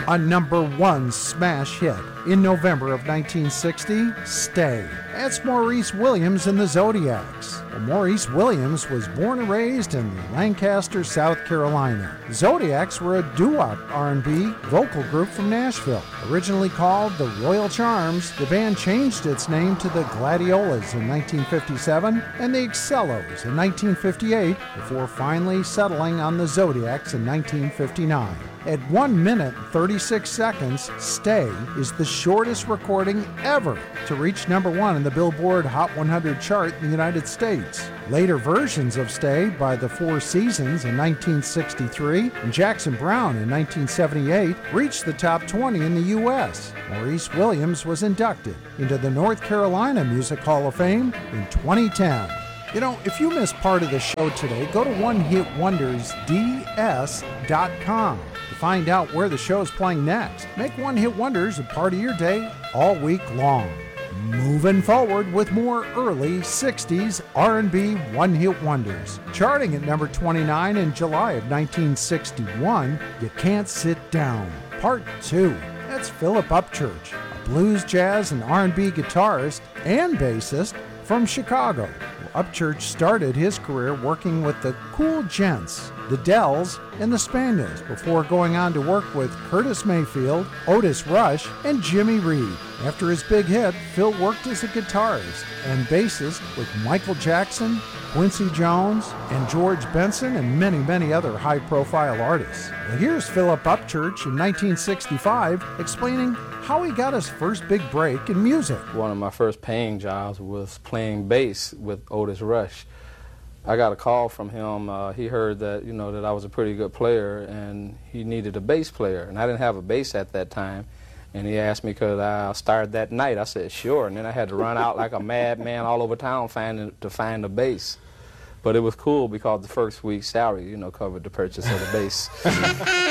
A #1 smash hit in November of 1960, Stay. That's Maurice Williams and the Zodiacs. Well, Maurice Williams was born and raised in Lancaster, South Carolina. The Zodiacs were a doo-wop R&B vocal group from Nashville. Originally called the Royal Charms, the band changed its name to the Gladiolas in 1957 and the Excellos in 1958 before finally settling on the Zodiacs in 1959. At 1 minute and 36 seconds, Stay is the shortest recording ever to reach #1 in the Billboard Hot 100 chart in the United States. Later versions of Stay by the Four Seasons in 1963 and Jackson Browne in 1978 reached the top 20 in the U.S. Maurice Williams was inducted into the North Carolina Music Hall of Fame in 2010. You know, if you missed part of the show today, go to OneHitWondersDS.com to find out where the show is playing next. Make One Hit Wonders a part of your day all week long. Moving forward with more early 60s R&B one-hit wonders. Charting at number 29 in July of 1961, You Can't Sit Down, Part 2. That's Philip Upchurch, a blues, jazz, and R&B guitarist and bassist from Chicago. Upchurch started his career working with the Cool Gents, the Dells, and the Spaniels before going on to work with Curtis Mayfield, Otis Rush, and Jimmy Reed. After his big hit, Phil worked as a guitarist and bassist with Michael Jackson, Quincy Jones, and George Benson, and many, many other high-profile artists. Well, here's Philip Upchurch in 1965 explaining how he got his first big break in music. One of my first paying jobs was playing bass with Otis Rush. I got a call from him. He heard that, that I was a pretty good player, and he needed a bass player. And I didn't have a bass at that time. And he asked me could I start that night. I said, sure. And then I had to run out like a madman all over town to find a bass. But it was cool because the first week's salary, covered the purchase of the bass.